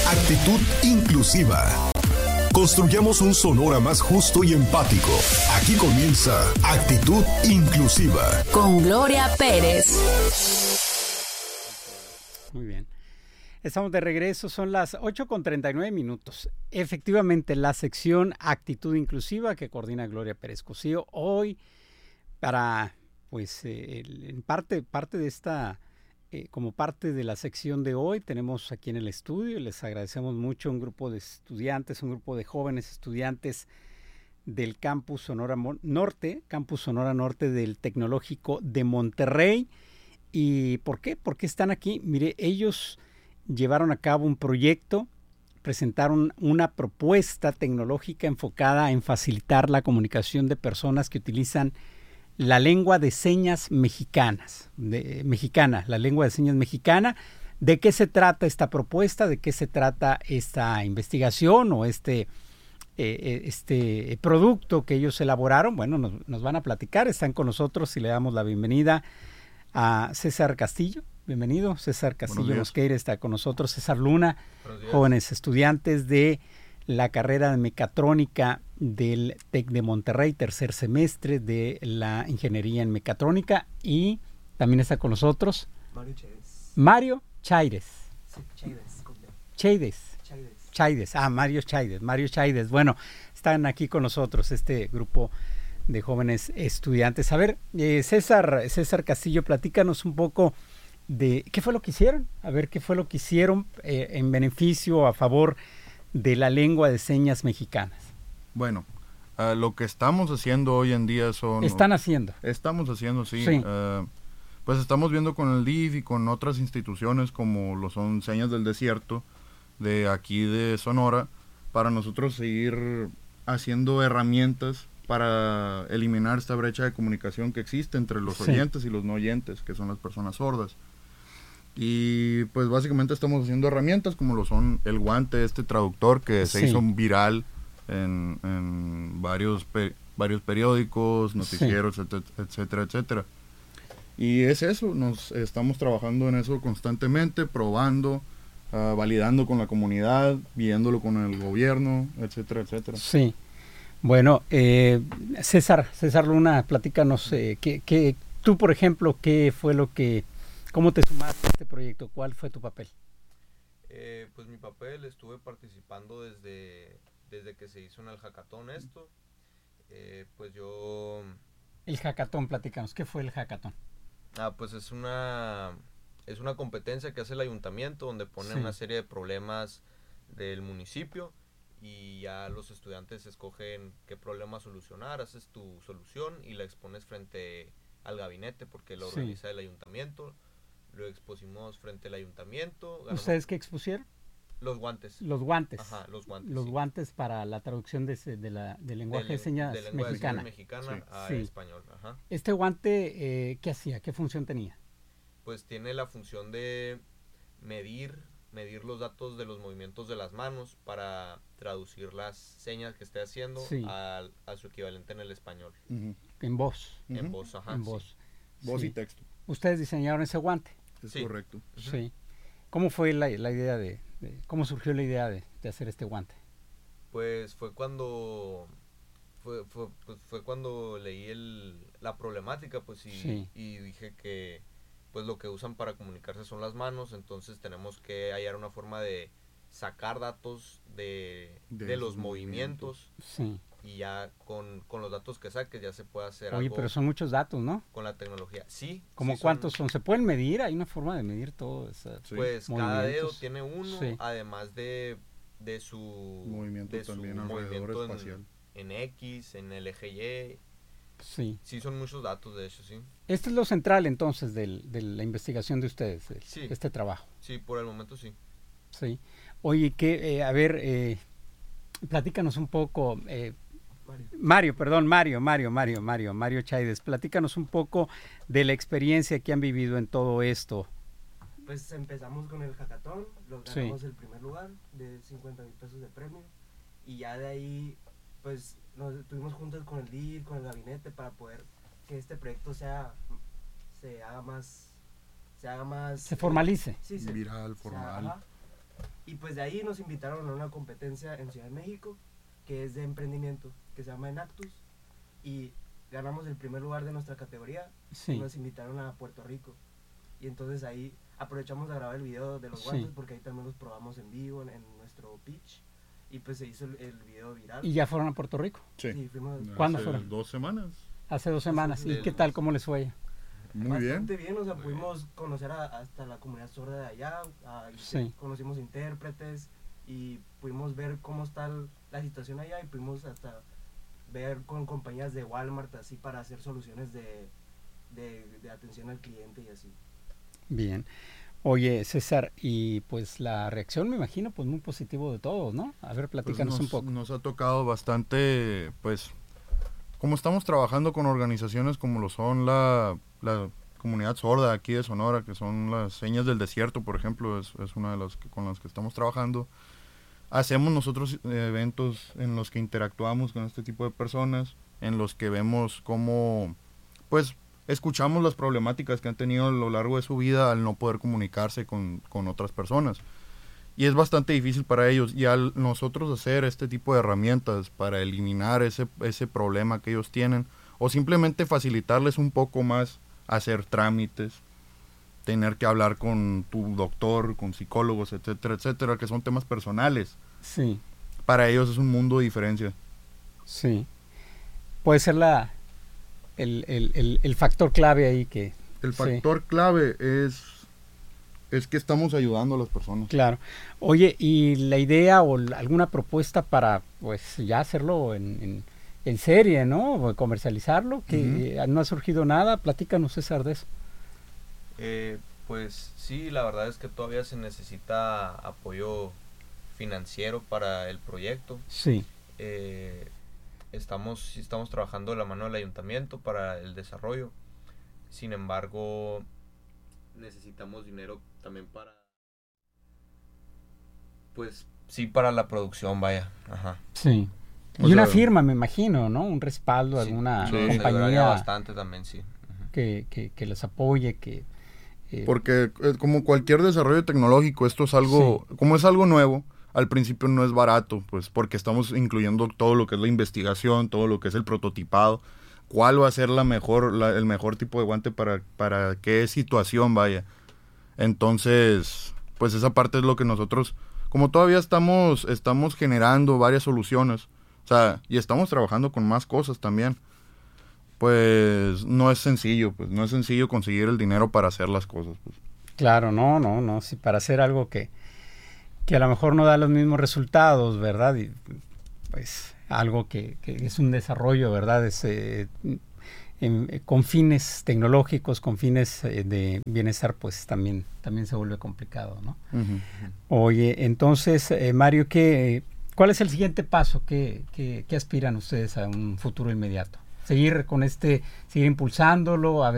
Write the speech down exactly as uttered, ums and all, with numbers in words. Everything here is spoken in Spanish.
Actitud inclusiva. Construyamos un Sonora más justo y empático. Aquí comienza Actitud Inclusiva. Con Gloria Pérez. Muy bien. Estamos de regreso, son las ocho con treinta y nueve minutos. Efectivamente, la sección Actitud Inclusiva que coordina Gloria Pérez Cosío. Hoy, para, pues, eh, el, en parte, parte de esta... Eh, como parte de la sección de hoy, tenemos aquí en el estudio, les agradecemos mucho, un grupo de estudiantes, un grupo de jóvenes estudiantes del Campus Sonora Norte, Campus Sonora Norte del Tecnológico de Monterrey. ¿Y por qué? ¿Por qué están aquí? Mire, ellos llevaron a cabo un proyecto, presentaron una propuesta tecnológica enfocada en facilitar la comunicación de personas que utilizan la lengua de señas mexicanas, de, mexicana, la lengua de señas mexicana. ¿De qué se trata esta propuesta? ¿De qué se trata esta investigación o este, eh, este producto que ellos elaboraron? Bueno, nos, nos van a platicar. Están con nosotros y le damos la bienvenida a César Castillo. Bienvenido, César Castillo Mosqueira está con nosotros. César Luna, jóvenes estudiantes de la carrera de mecatrónica del TEC de Monterrey, tercer semestre de la ingeniería en mecatrónica, y también está con nosotros Mario Chaires. Mario Chaires. Sí, Chaires. Chaires. Chaires. Chaires. Ah, Mario Chaires. Mario Chaires. Bueno, están aquí con nosotros este grupo de jóvenes estudiantes. A ver, eh, César, César Castillo, platícanos un poco de qué fue lo que hicieron. A ver, qué fue lo que hicieron eh, en beneficio, a favor de la lengua de señas mexicanas. Bueno, uh, lo que estamos haciendo hoy en día son... ¿Están haciendo? Estamos haciendo, sí. sí. Uh, pues estamos viendo con el D I F y con otras instituciones como lo son Señas del Desierto, de aquí de Sonora, para nosotros seguir haciendo herramientas para eliminar esta brecha de comunicación que existe entre los sí. oyentes y los no oyentes, que son las personas sordas. Y pues básicamente estamos haciendo herramientas como lo son el guante, este traductor que se sí. hizo viral en, en varios, pe varios periódicos, noticieros, sí. etcétera, etcétera, etcétera. Y es eso, nos estamos trabajando en eso constantemente, probando, uh, validando con la comunidad, viéndolo con el gobierno, etcétera, etcétera. Sí. Bueno, eh, César, César Luna, platícanos, eh, que, que tú, por ejemplo, ¿qué fue lo que... ¿Cómo te sumaste a este proyecto? ¿Cuál fue tu papel? Eh, pues mi papel, estuve participando desde, desde que se hizo en el hackathon esto. Eh, pues yo... El hackathon, platícanos. ¿Qué fue el hackathon? Ah, pues es una, es una competencia que hace el ayuntamiento donde pone sí. una serie de problemas del municipio y ya los estudiantes escogen qué problema solucionar, haces tu solución y la expones frente al gabinete porque lo organiza sí. el ayuntamiento. Lo expusimos frente al ayuntamiento. Ganamos. ¿Ustedes qué expusieron? Los guantes. Los guantes. Ajá, los guantes. Los sí. guantes para la traducción de, de la, del lenguaje de, de señas de lengua mexicana. De señas mexicana sí. a sí. español. Ajá. ¿Este guante eh, qué hacía? ¿Qué función tenía? Pues tiene la función de medir, medir los datos de los movimientos de las manos para traducir las señas que esté haciendo sí. a, a su equivalente en el español. Uh-huh. En voz. Uh-huh. En voz, ajá. En sí. voz. Voz sí. y texto. ¿Ustedes diseñaron ese guante? Es sí. correcto. Uh-huh. Sí. ¿Cómo fue la, la idea de, de, cómo surgió la idea de, de hacer este guante? Pues fue cuando, fue, fue, pues fue cuando leí el, la problemática, pues y, sí. y dije que pues lo que usan para comunicarse son las manos, entonces tenemos que hallar una forma de sacar datos de, de, de los movimientos. Sí. Y ya con, con los datos que saques ya se puede hacer Oye, algo. pero son muchos datos, ¿no? Con la tecnología, sí. ¿Cómo sí cuántos son? son? ¿Se pueden medir? ¿Hay una forma de medir todo eso? Sí. Pues cada dedo tiene uno, sí. además de, de su movimiento de también su alrededor movimiento espacial. En, en X, en el eje Y. Sí. Sí, son muchos datos, de hecho, sí. Este es lo central, entonces, del, de la investigación de ustedes, el, sí. este trabajo. Sí, por el momento sí. Sí. Oye, que, eh, a ver, eh, platícanos un poco... Eh, Mario. Mario, perdón, Mario, Mario, Mario, Mario, Mario Chaires, platícanos un poco de la experiencia que han vivido en todo esto. Pues empezamos con el hackathon, lo ganamos sí. el primer lugar de cincuenta mil pesos de premio y ya de ahí pues nos estuvimos juntos con el D I R, con el gabinete para poder que este proyecto sea, se haga más, se haga más... Se formalice. Eh, sí, se, viral, formal. Sea, Y pues de ahí nos invitaron a una competencia en Ciudad de México, que es de emprendimiento, que se llama Enactus, y ganamos el primer lugar de nuestra categoría, sí. y nos invitaron a Puerto Rico. Y entonces ahí aprovechamos a grabar el video de los guantes, sí. porque ahí también los probamos en vivo, en, en nuestro pitch, y pues se hizo el, el video viral. ¿Y ya fueron a Puerto Rico? Sí. Sí, fuimos. ¿Cuándo Hace fueron? Dos semanas. Hace dos semanas. ¿Y qué tal? ¿Cómo les fue? Muy Bastante bien. bien, o sea, pudimos conocer a, hasta la comunidad sorda de allá, a, sí. conocimos intérpretes y pudimos ver cómo está el, la situación allá y pudimos hasta ver con compañías de Walmart así para hacer soluciones de, de, de atención al cliente y así. Bien. Oye, César, y pues la reacción me imagino pues muy positivo de todos, ¿no? A ver, platícanos pues nos, un poco. Nos ha tocado bastante, pues, como estamos trabajando con organizaciones como lo son la, la comunidad sorda aquí de Sonora, que son las Señas del Desierto, por ejemplo, es, es una de las que, con las que estamos trabajando. Hacemos nosotros eventos en los que interactuamos con este tipo de personas, en los que vemos cómo, pues, escuchamos las problemáticas que han tenido a lo largo de su vida al no poder comunicarse con, con otras personas. Y es bastante difícil para ellos. Y al nosotros hacer este tipo de herramientas para eliminar ese, ese problema que ellos tienen, o simplemente facilitarles un poco más hacer trámites, tener que hablar con tu doctor, con psicólogos, etcétera, etcétera, que son temas personales. Sí. Para ellos es un mundo de diferencia. Sí. Puede ser la el, el, el, el factor clave ahí que... El factor sí. clave es, es que estamos ayudando a las personas. Claro. Oye, ¿y la idea o alguna propuesta para pues ya hacerlo en, en, en serie, ¿no? O comercializarlo, que uh-huh. no ha surgido nada? Platícanos, César, de eso. Eh, pues sí, la verdad es que todavía se necesita apoyo financiero para el proyecto. Sí. Eh, estamos, estamos trabajando de la mano del ayuntamiento para el desarrollo. Sin embargo, necesitamos dinero también para... Pues sí, para la producción, vaya. Ajá. Sí. Y o una sea, firma, me imagino, ¿no? Un respaldo, sí, alguna sí, compañía bastante también, sí. Uh-huh. que, que, que les apoye, que... Eh, Porque eh, como cualquier desarrollo tecnológico, esto es algo, sí. como es algo nuevo, al principio no es barato, pues porque estamos incluyendo todo lo que es la investigación, todo lo que es el prototipado, cuál va a ser la mejor, la, el mejor tipo de guante para, para qué situación vaya. Entonces, pues esa parte es lo que nosotros, como todavía estamos, estamos generando varias soluciones, o sea, y estamos trabajando con más cosas también, pues no es sencillo, pues no es sencillo conseguir el dinero para hacer las cosas, pues. Claro, no, no, no, sí, para hacer algo que, que a lo mejor no da los mismos resultados, ¿verdad? Y pues algo que, que es un desarrollo, ¿verdad? Es, eh, en, con fines tecnológicos, con fines eh, de bienestar, pues también, también se vuelve complicado, ¿no? Uh-huh. Oye, entonces, eh, Mario, ¿qué, ¿cuál es el siguiente paso? ¿Qué, qué, qué aspiran ustedes a un futuro inmediato? ¿Seguir con este, seguir impulsándolo, a